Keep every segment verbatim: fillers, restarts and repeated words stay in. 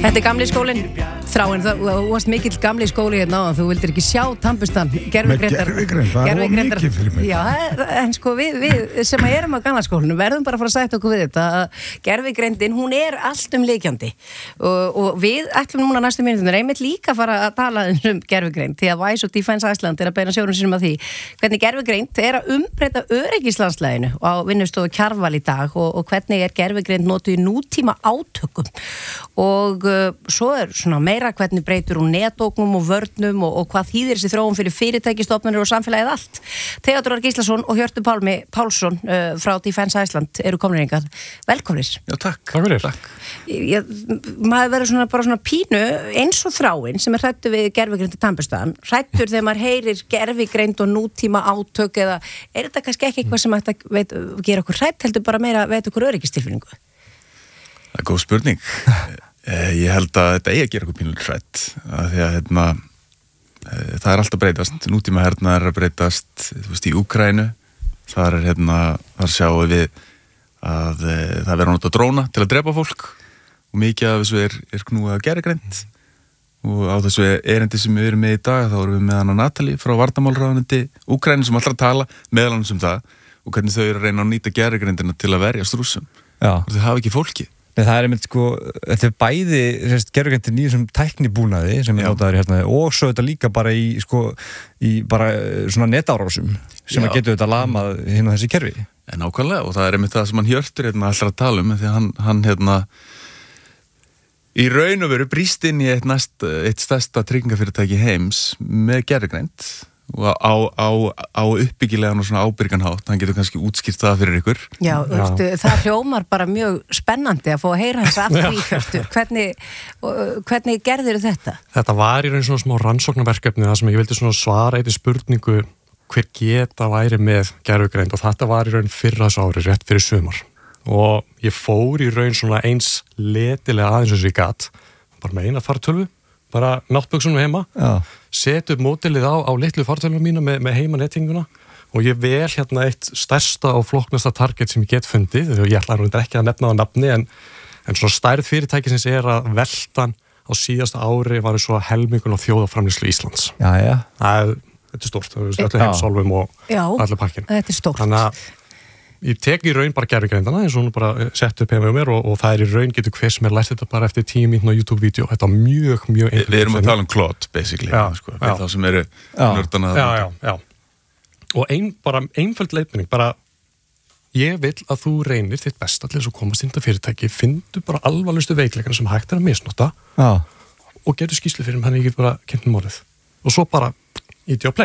Þetta er gamli skólinn, Þráinn, þú varst mikill gamli skóli hérna á, þú vildir ekki sjá tannburstan, gervigreindar. Gervigreind, það er of mikið fyrir mig. Já, en sko við, við sem erum á gamla skólinu verðum bara að fara að sætta okkur við þetta, að gervigreindin, hún er allt um leikjandi og, og við ætlum núna næstu mínútur einmitt líka að fara að tala um gervigreind, því að Vice og Defence Iceland er að beina sjónum sínum að því, hvernig gervigreind er að umbreyta öryggislandslæginu á vinnustofu Kjarval í dag og, og hvernig er gervigreind notuð í nútíma átökum og uh, svo er svona meira hvernig breytur hún netóknum og vörnum og, og hvað þýðir þessi þróun fyrir fyrirtækistofnanir og samfélagið allt. Theodór Gíslason og Hjörtur Pálmi Pálsson uh, frá Defence Iceland eru komnir hingað. Velkomnir. Já, takk. Takk fyrir. Takk. Ég, maður verður svona bara svona pínu eins og Þráinn sem er hrættur við gervigreind í tannburstan, hrættur þegar maður heyrir gervigreind og nútíma átök eða er þetta kannski ekki eitthvað sem ætti að veit, gera okkur hrætt, heldur bara meira veit okkur öryggistilfinningu? Það er góð spurning. Ég held að þetta eigi að gera okkur pínulegt hrætt af því að hérna, það er alltaf breytast, nútíma hernaðar er að breytast, þú veist, í Úkraínu þar er hérna, þar sjáum við að það verður að nota dróna til að drepa fólk og mikið af þessu er, er knúið að gervigreind og á þessu erindi sem við erum með í dag þá erum við með hana Natalie frá varnarmálráðuneyti Úkraínu sem alltaf tala meðal annars um það og hvernig þau eru að reyna að nýta gervigreindina til að verjast Rússum og þau hafa ekki fólki. Nei, það er einmitt sko, þetta er bæði gervigreindin í þessum tæknibúnaði sem er notaður hérna og svo þetta líka bara í sko, í bara svona netárásum sem Já. Að getur þetta lamað hérna þessi kerfi. En nákvæmlega og það er einmitt það sem hann Hjörtur hérna alltaf að tala um því að hann, hann hérna í raun og veru brýst inn í eitt, næst, eitt stærsta tryggingafyrirtæki heims með gervigreind og á, á, á uppbyggilegan og svona ábyrgan hátt, hann getur kannski útskýrt það fyrir ykkur. Já, veistu, það hljómar bara mjög spennandi að fá að heyra hans af því, Hjörtur. Hvernig, hvernig gerðir þetta? Þetta var í raun svona smá rannsóknarverkefni þar sem ég vildi svona svara eitthvað spurningu hver geta væri með gervigreind og þetta var í raun fyrra þessu ári, rétt fyrir sumar. Og ég fór í raun svona eins letilega aðeins eins og ég gat, bara með eina fartölvu, bara náttböksunum heima, Já. Set upp mótilið á, á litlu fartölvuna mína með, með heimanettinguna og ég vel hérna eitt stærsta og flóknasta target sem ég get fundið, og ég ætla nú ekki að nefna á nafni, en, en svona stærð fyrirtækisins er að veltan á síðasta ári var svo helmingun á þjóðarframleiðslu Íslands. Já, já. Það, þetta er stórt, það er öllu heimsálfum og allir pakkin. Þetta er stórt. Þannig að ég tek í raun bara gervigreindana eins og hún bara sett upp heima um mér og, og það er í raun getur hver sem er lært þetta bara eftir tíu mínútna YouTube-vídeó. Þetta er mjög, mjög einföld. Við erum að tala um Claude, basically. Já, sko, já. Þá sem eru nördana. Já, já, já. Og ein, bara einföld leiðbeining, bara ég vil að þú reynir þitt besta til þess að komast inn til fyrirtæki, findu bara alvarlegustu veikleikana sem hægt er að misnota já. Og getur skýrslu fyrir mig, þannig ég get bara kynnt um orðið. Og svo bara íti á play.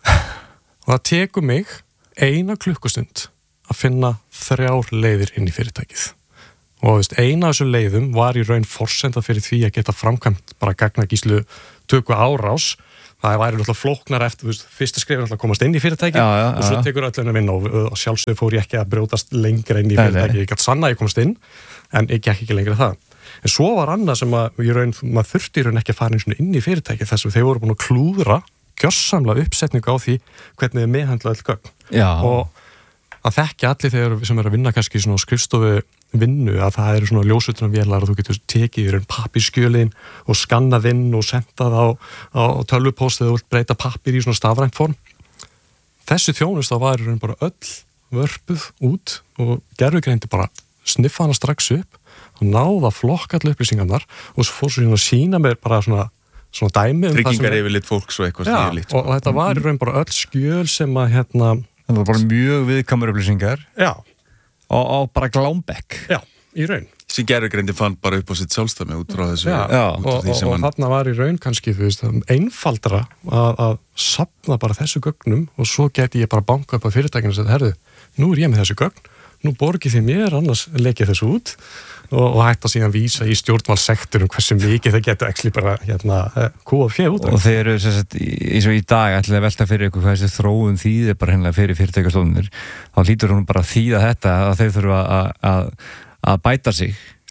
Og það tekur mig eina klukkustund að finna þrjár leiðir inn í fyrirtækið. Og veist, eina af þessu leiðum var í raun forsenda fyrir því að geta framkvæmt bara gagnagíslu töku árás. Það væri náttúrulega flóknar eftir, þú veist, fyrsta skrifin að komast inn í fyrirtækið já, já, og svo tekur öll að vinna og, og sjálfsögur fór ég ekki að brjótast lengra inn í fyrirtækið. Ég gæti sanna að ég komast inn, en ég gekk ekki lengra það. En svo var annað sem að í raun, maður þurfti í raun ekki að fara inn í fyrirtækið þess að þeir voru búin að klúðra gjörsamlega uppsetningu á því hvernig þið meðhandla öll gögn. Já. Og að þekkja allir þegar sem er að vinna kannski svona skrifstofu vinnu að það eru svona ljósutunarvélar og þú getur tekið í raun pappírskjölin og skannað inn og sendað á, á tölvupóst eða þú vilt breyta pappír í svona stafrænt form. Þessi þjónust þá var í raun bara öll vörpuð út og gervigreindi bara sniffa hana strax upp og náða flokka allir upplýsingarnar og svo fór svo að sína mér bara svona, svona dæmi um tryggingar yfir lit fólks og eitthvað já, líkt, og, og þetta var í raun bara öll skjöl sem að hérna það var bara mjög viðkvæmur upplýsingar já. Og, og bara glámbekk já, í raun sem gervigreindi fann bara upp á sitt sjálfstæmi út frá þessu já, já. Út og, og, og þarna var í raun kannski þú veist, einfaldara að, að safna bara þessu gögnum og svo geti ég bara banka upp á fyrirtækinu og segja, herðu, nú er ég með þessu gögn nú borgið þið mér, annars leikið þessu út og, og hægt að síðan vísa í stjórnvaldssektur um hversu mikið það getur ekki bara hérna kúa fjö út og þeir eru sérst, eins og í dag ætlaði að velta fyrir ykkur hvað þessi þróun þýðir bara hennilega fyrir fyrirtækjastofnunir þá hlýtur hún bara að þýða þetta að þeir þurfa að, að, að bæta sig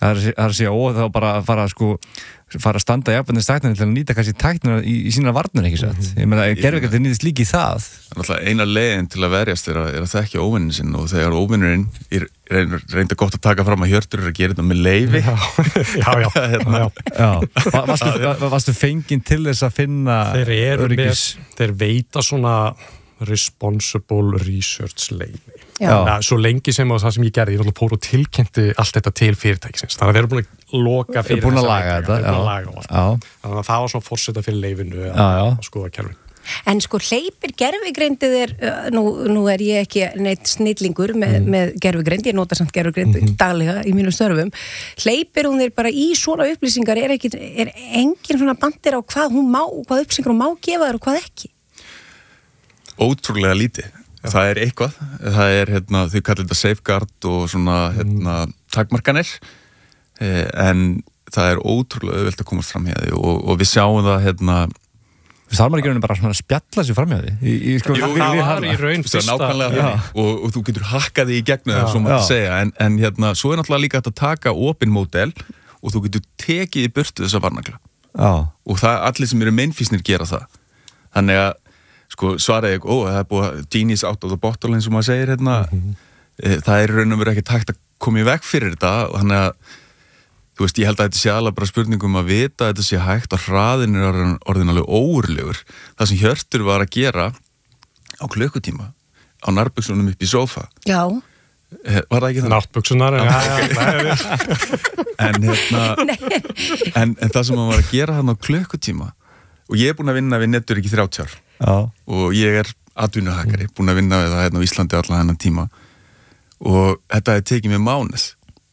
Það er, það er að segja, ó, þá bara fara sko, fara að standa í jafnvægni stækninu til að nýta kannski tæknina í, í sína varnir, ekki satt? Ég meina, gervigreind nýtist líka í það. Það er eina leiðin til að verjast er að, er að þekkja óvinnin sinn og þegar óvinnurinn er reynda gott að taka fram að Hjörtur er að gera þetta með leyfi. Já, já, já. hérna. já. Va, varstu, varstu fenginn til þess að finna þeir eru öryggis? Með, þeir veita svona responsible research leyfi. Já. Ja, svo lengi sem á það sem ég gerði, ég fór og tilkynnti allt þetta til fyrirtækisins. Þannig að þeir eru búin að loka fyrir búin að laga þetta. Þeir eru búin að laga allt. Já. Þannig að það var svona forseta fyrir leyfinu Já, já. að skoða kerfin. En sko hleypir gervigreindið er, nú, nú er ég ekki neitt snillingur með, mm. með gervigreind, ég nota samt gervigreind mm-hmm. daglega í mínum störfum, hleypir hún þér bara í svona upplýsingar, er, ekki, er engin svona bandir á hvað hún má, hvað upplýsingar hún má gefa þér og hvað ekki? Ótrúlega lítið. Það er eitthvað, það er, hérna, þau kallar þetta safeguard og svona, hérna, takmarkanir, en það er ótrúlega auðvelt að komast fram hjá því og, og við sjáum það, hérna, Það er maður ekki raunin bara svona að spjalla sér fram hjá því. Í, í, sko, Jú, við, það við var í raun fyrsta. Nákvæmlega það. Og, og þú getur hakkað því í gegnum það, svo maður að segja. En, en hérna, svo er náttúrulega líka hægt að taka opin módel og þú getur tekið í burtu þessa varnagla. Já. Og það, allir sem eru meinfísnir gera það. Þannig að, sko, svaraði ég, ó, það er búið genius out of the bottle, eins og maður segir, hérna. Mm-hmm. Það er raun og verið ekki hægt að koma í veg fyrir þetta. Þannig að þú veist, ég held að þetta sé alveg bara spurningum að vita að þetta sé hægt og hraðin er orðin alveg óurlegur. Það sem Hjörtur var að gera á klukkutíma á nærbuksunum upp í sófa. Já. Var það ekki það? Náttbuksunar, já, já. En hérna, en, en það sem hann var að gera hann á klukkutíma og ég er búin að vinna við Netöryggi í þrjátíu ár. Já. Og ég er atvinnuhakari, búin að vinna við það hérna á Íslandi allan þennan tíma og þetta hefði tekið mér mánuð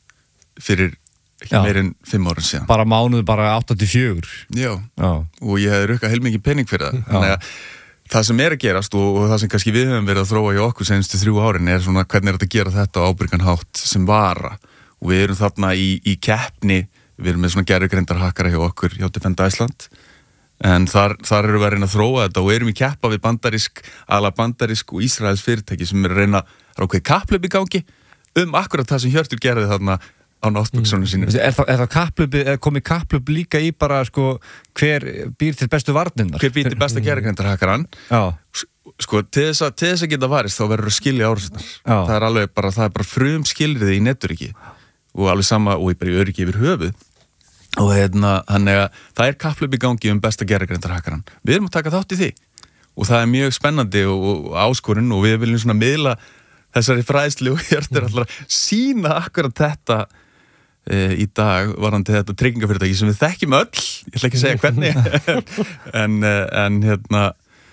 fyrir ekki meir en fimm ára síðan. Bara mánuð, bara áttatíu og fjögur. Já. Já. Og ég hefði rukkað heilmikið pening fyrir það. Þannig að það sem er að gerast og, og það sem kannski við höfum verið að þróa í okkur senstu þrjú árin er svona hvernig er þetta að gera þetta á ábyrgan hátt sem vara. Og við erum þarna í, í keppni, við erum með svona gervigreindarhakkara hjá okkur hjá Defend Iceland. En þar, þar eru við að reyna að þróa þetta og erum í keppa við bandarísk, ala bandarísk og Ísraels fyrirtæki sem er að reyna að rákveði kapphlaup í gangi um akkurat það sem Hjörtur gerði þarna á náttbuksunum sínum. Er það, er það kapplubi, er komið kapplup líka í bara sko hver býr til bestu varnirnar? Hver býr til besta gervigreindarhakkaran? Já. Sko, til þess að, til þess að geta varist þá verður að skilja árásirnar. Það er alveg bara, það er bara frum skilriði í netöryggi og alveg sama og bara í öryggi yfir höfuð. Og hérna, þannig að það er kapplup í gangi um besta gervigreindarhakkaran. Við erum að taka þátt í því og það er mjög spennandi og, og áskorun og við viljum svona miðla þessari fræðslu og Hjörtur allar að sýna akkurat þetta í dag varandi þetta tryggingafyrirtæki sem við þekkjum öll, ég ætla ekki að segja hvernig en, en hérna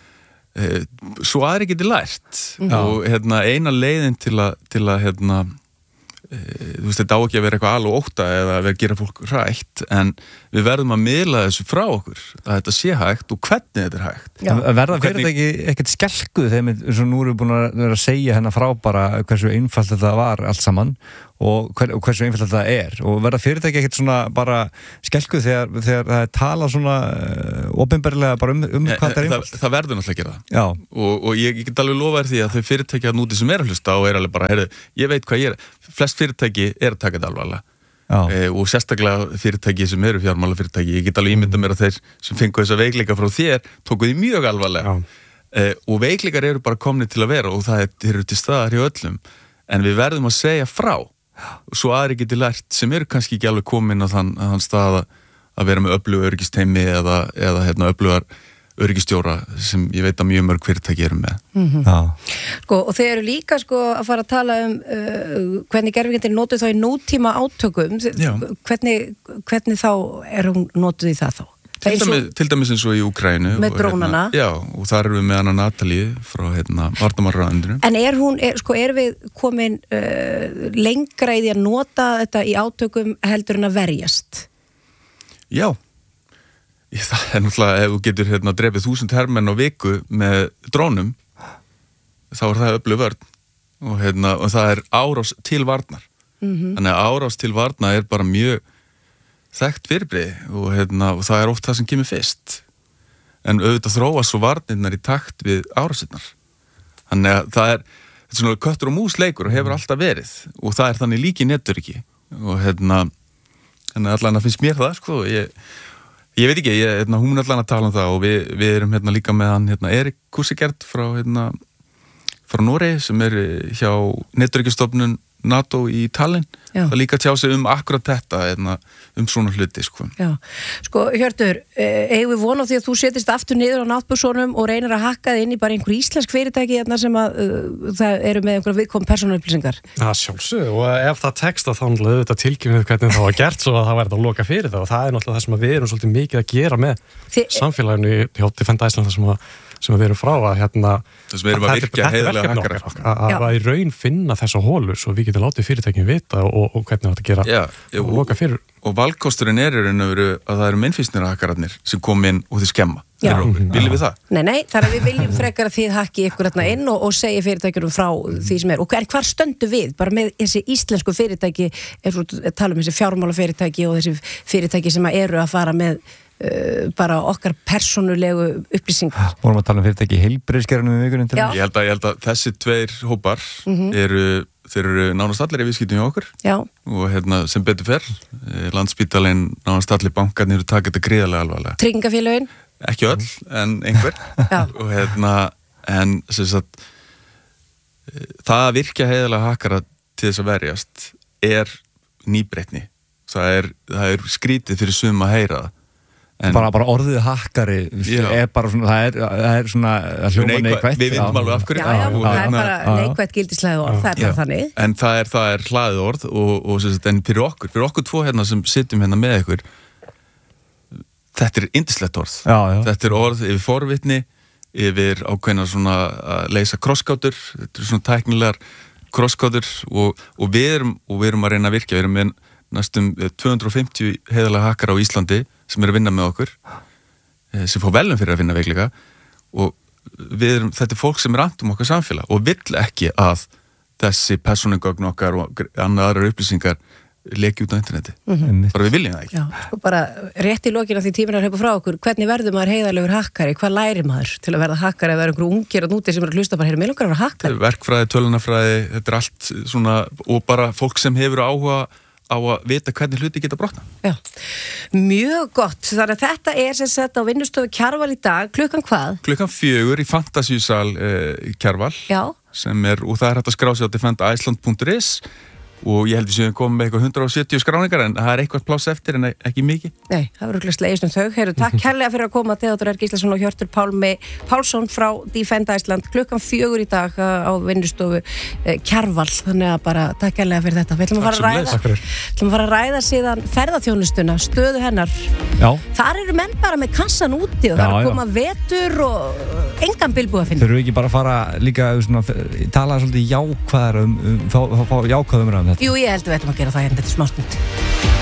svo aðri geti lært mm. og hérna eina leiðin til að, til að hérna þú veist, þetta á ekki að vera eitthvað alveg ótta eða að vera að gera fólk hrætt en við verðum að miðla þessu frá okkur að þetta sé hægt og hvernig þetta er hægt. Já. Verða fyrirtæki ekkert skelkuð þegar við nú erum búin að vera að segja hennar frá bara hversu einfalt þetta var allt saman og, hver, og hversu einfalt þetta er og verða fyrirtæki ekkert svona bara skelkuð þegar, þegar það er talað svona uh, opinberlega bara um, um hvað það er einfalt. Það, það verður náttúrulega að gera það. Já. Og, og ég, ég get alveg lofa þér því að þau fyrirtæki að núti sem er að hlusta og er alveg bara, heyrðu, ég veit hvað ég er, flest fyrirtæki er að taka þetta alvarlega. E, og sérstaklega fyrirtæki sem eru fjármála fyrirtæki, ég get alveg ímynda mér að þeir sem fengu þessa veikleika frá þér tóku því mjög alvarlega e, og veikleikar eru bara komnið til að vera og það eru til staðar hjá öllum en við verðum að segja frá og svo aðri geti lært sem eru kannski ekki alveg komin að þann, að þann stað að vera með öfluga öryggisteimi eða, eða hérna, öflugar öryggistjóra sem ég veit að mjög mörg fyrirtæki eru með. Mm-hmm. Sko, og þeir eru líka sko, að fara að tala um uh, hvernig gervigreindin notuð þá í nútíma átökum. Hvernig, hvernig þá er hún notuð í það þá? Til dæmis, til dæmis eins og í Úkraínu. Með drónana. Hérna, já, og þar eru við með hana Natalíu frá hérna, varnarmálaráðuneytinu. En er hún, er, sko, er við komin uh, lengra í því að nota þetta í átökum heldur en að verjast? Já. Ég, það er náttúrulega, ef þú getur hérna drefið þúsund hermenn á viku með drónum þá er það öflug vörn og, hérna, og það er árás til varnar mm-hmm. þannig að árás til varna er bara mjög þekkt fyrirbrigði og, hérna, og það er oft það sem kemur fyrst en auðvitað þróa svo varnirnar í takt við árásinnar þannig að það er, þetta er svona köttur og mús leikur og hefur alltaf verið og það er þannig líki netöryggi og hérna en allan að finnst mér það sko, ég, ég veit ekki ég, hérna, hún er allan að tala um það og við, við erum hérna líka með hann hérna, Erik Kusigert frá, hérna, frá Noregi sem er hjá Netöryggisstofnun NATO í Tallinn, það líka tjá sig um akkurat þetta, hérna, um svona hluti sko. Já, sko Hjörtur, eigum við von á því að þú setist aftur niður á náttbúrsonum og reynir að hakka þið inn í bara einhver íslensk fyrirtæki hérna sem að uh, það eru með einhverja viðkom persónuupplýsingar? Já, sjálfsög, og ef það tekst að þá náttúrulega auðvitað tilkynning hvernig það var gert svo að það verði að loka fyrir það og það er náttúrulega það sem við erum svolítið mikið að gera með Þi... samfélaginu hjá Defend Iceland sem að sem við erum frá að hérna það sem við erum að virkja heiðarlega hakkara að í raun finna þessa hólur svo við getum látið fyrirtækin vita og, og hvernig þetta gera Já, og loka fyrir og valkosturinn er í raun og veru að það eru mennfýsnir hakkararnir sem kom inn og þið skemma viljum við það? Nei, nei, þar að við viljum frekar að þið hakki ykkur hérna inn og, og segja fyrirtækjurum frá því sem er og hver, hvar stöndu við bara með þessi íslensku fyrirtæki er svo tala um þessi fjármálafyrirtæki og þessi fyrirtæki sem eru að fara með Uh, bara okkar persónulegu upplýsingar. Vorum að tala um fyrirtæki heilbrigðiskerfinu við vikunum til ég held, að, ég held að þessi tveir hópar mm-hmm. eru, þeir eru nánast allir í viðskiptum hjá okkur Já. og hérna, sem betur fer Landspítalinn, nánast allir bankarnir eru takið þetta gríðarlega alvarlega. Tryggingafélögin? Ekki öll, en einhver og hérna, en sem sagt það að virkja heiðarlega hakkara til þess að verjast er nýbreytni það er, það er skrítið fyrir sum að heyra það En, bara, bara orðið hakkari er bara svona, það er, það er svona hljóma neikvætt við vinnum alveg af hverju já, já, já, það er bara neikvætt gildislega orð það er bara þannig en það er, það er hlaðið orð og, og sagt, en fyrir okkur, fyrir okkur tvo hérna sem sitjum hérna með ykkur þetta er yndislegt orð já, já. Þetta er orð yfir forvitni yfir ákveðna svona að leysa krossgátur þetta er svona tæknilegar krossgátur og, og, við erum, og við erum að reyna að virka við erum með næstum tvö hundruð og fimmtíu heiðarlega hakkara á Íslandi sem er að vinna með okkur sem fá velum fyrir að finna veikleika og við erum, þetta er fólk sem er annt um okkar samfélag og vill ekki að þessi persónugögn okkar og annað aðrar upplýsingar leki út á interneti mm-hmm. bara við viljum það ekki Já, sko bara rétt í lokinu því tíminn er að hlaupa frá okkur hvernig verður maður heiðarlegur hakkari, hvað lærir maður til að verða hakkari ef það er einhverjum ungir að núti sem er að hlusta bara hér, mér langar að vera hakkari verkfræði, tölunarfræði, þetta er allt svona og bara fólk sem hefur áhuga á að vita hvernig hluti geta brotna. Já, mjög gott. Þannig að þetta er sem sagt á vinnustofu Kjarval í dag, klukkan hvað? Klukkan fjögur í Fantasíusal eh, Kjarval. Já. Sem er, og það er hægt að skrá sig á defend iceland punktur is og ég held að við séum komið með eitthvað hundrað og sjötíu skráningar en það er eitthvað pláss eftir en ekki mikið. Nei, það voru ekki slegist um þau. Heyrðu, takk kærlega fyrir að koma Theodór R. Gíslason og Hjörtur Pálmi Pálsson frá Defend Iceland klukkan fjögur í dag á vinnustofu eh, Kjarval. Þannig að bara takk kærlega fyrir þetta. Við ætlum að fara að ræða, ætlum að fara að ræða síðan ferðaþjónustuna, stöðu hennar. Já. Þar eru menn bara með kassan úti og það er að koma vetur og engan bilbúð að finna. Þau eru ekki bara að fara líka svona, tala svolítið jákvæðar um, um, fá, fá jákvæðum um þetta. Jú, ég held að við ætlum að gera það hérna, þetta er smástund.